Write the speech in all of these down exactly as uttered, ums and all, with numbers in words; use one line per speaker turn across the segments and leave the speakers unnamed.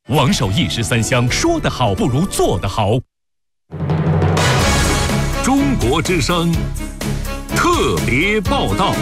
王守一石三香，说得好不如做得好。
中国之声特别报道。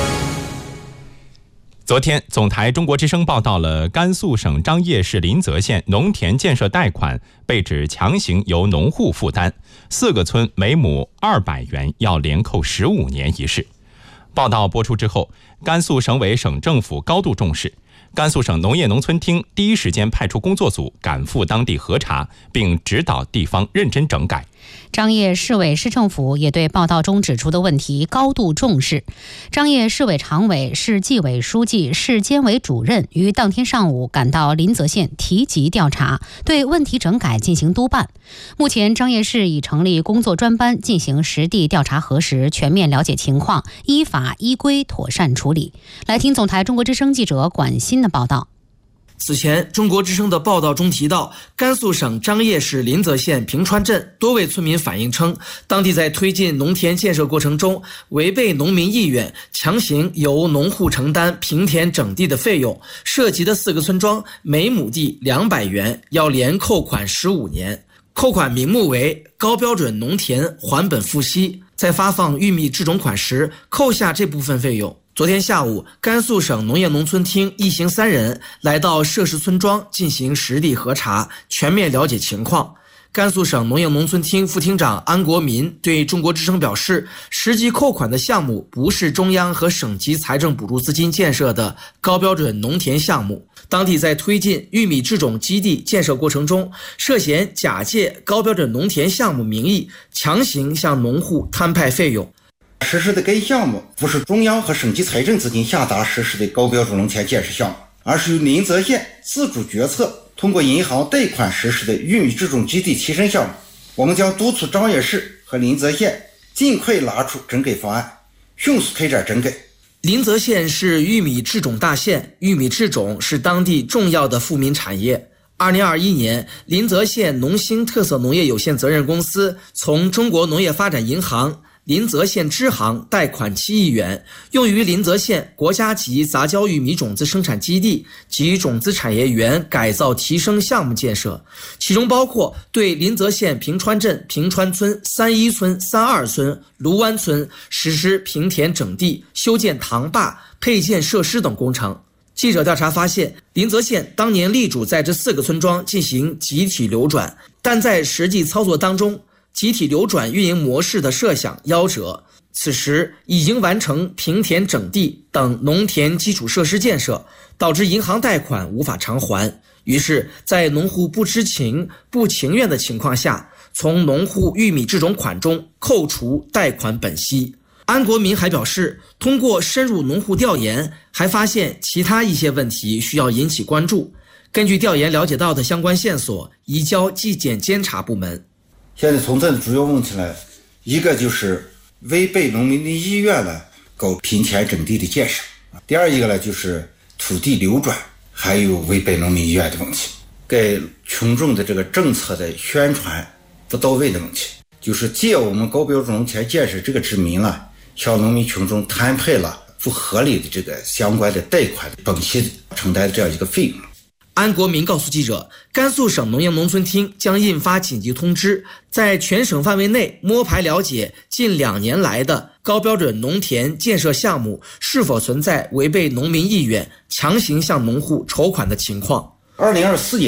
昨天，总台中国之声报道了甘肃省张掖市临泽县农田建设贷款被指强行由农户负担，四个村每亩二百元要连扣十五年一事。报道播出之后，甘肃省委省政府高度重视。甘肃省农业农村厅第一时间派出工作组赶赴当地核查，并指导地方认真整改。
张掖市委市政府也对报道中指出的问题高度重视。张掖市委常委、市纪委书记、市监委主任于当天上午赶到临泽县提级调查，对问题整改进行督办。目前，张掖市已成立工作专班进行实地调查核实，全面了解情况，依法依规妥善处理。来听总台中国之声记者管欣的报道。
此前，中国之声的报道中提到，甘肃省张掖市临泽县平川镇多位村民反映称，当地在推进农田建设过程中，违背农民意愿，强行由农户承担平田整地的费用，涉及的四个村庄每亩地两百元，要连扣款十五年。扣款名目为高标准农田还本付息，在发放玉米制种款时扣下这部分费用。昨天下午，甘肃省农业农村厅一行三人来到涉事村庄进行实地核查，全面了解情况。甘肃省农业农村厅副厅长安国民对中国之声表示，实际扣款的项目不是中央和省级财政补助资金建设的高标准农田项目，当地在推进玉米制种基地建设过程中，涉嫌假借高标准农田项目名义，强行向农户摊派费用。
实施的该项目不是中央和省级财政资金下达实施的高标准农田建设项目，而是由临泽县自主决策通过银行贷款实施的玉米制种基地提升项目。我们将督促张掖市和临泽县尽快拿出整改方案，迅速开展整改。
临泽县是玉米制种大县，玉米制种是当地重要的富民产业。二零二一年，临泽县农兴特色农业有限责任公司从中国农业发展银行临泽县支行贷款七亿元，用于临泽县国家级杂交玉米种子生产基地及种子产业园改造提升项目建设，其中包括对临泽县平川镇平川村、三一村、三二村、卢湾村实施平田整地、修建塘坝、配建设施等工程。记者调查发现，临泽县当年力主在这四个村庄进行集体流转，但在实际操作当中，集体流转运营模式的设想夭折，此时已经完成平田整地等农田基础设施建设，导致银行贷款无法偿还。于是，在农户不知情、不情愿的情况下，从农户玉米制种款中扣除贷款本息。安国民还表示，通过深入农户调研，还发现其他一些问题需要引起关注。根据调研了解到的相关线索，移交纪检监察部门。
现在存在的主要问题呢，一个就是违背农民的意愿呢，搞平田整地的建设；第二一个呢，就是土地流转，还有违背农民意愿的问题，给群众的这个政策的宣传不到位的问题，就是借我们高标准农田建设这个之名呢，向农民群众摊派了不合理的这个相关的贷款本息承担的这样一个费用。
安国民告诉记者，甘肃省农业农村厅将印发紧急通知，在全省范围内摸排了解近两年来的高标准农田建设项目是否存在违背农民意愿、强行向农户筹款的情况。
二零二四年